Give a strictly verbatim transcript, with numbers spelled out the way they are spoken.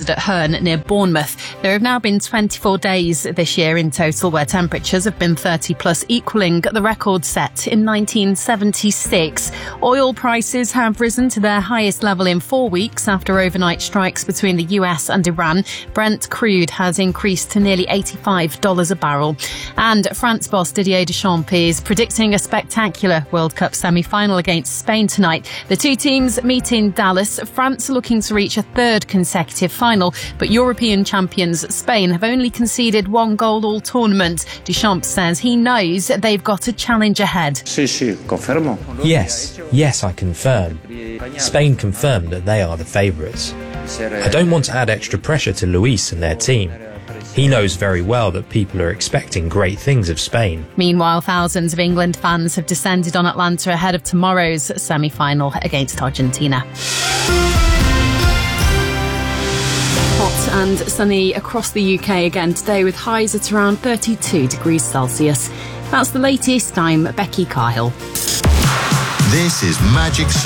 recorded at Herne near Bournemouth. There have now been twenty-four days this year in total where temperatures have been thirty plus, equalling the record set in nineteen seventy-six. Oil prices have risen to their highest level in four weeks after overnight strikes between the U S and Iran. Brent crude has increased to nearly eighty-five dollars a barrel. And France boss Didier Deschamps is predicting a spectacular World Cup semi-final against Spain tonight. The two teams meet in Dallas. France are looking to reach a third consecutive final, but European champions Spain have only conceded one goal all tournament. Deschamps says he knows they've got a challenge ahead. Yes, yes, I confirm. Spain confirmed that they are the favourites. I don't want to add extra pressure to Luis and their team. He knows very well that people are expecting great things of Spain. Meanwhile, thousands of England fans have descended on Atlanta ahead of tomorrow's semi-final against Argentina. Hot and sunny across the U K again today with highs at around thirty-two degrees Celsius. That's the latest. I'm Becky Cahill. This is Magic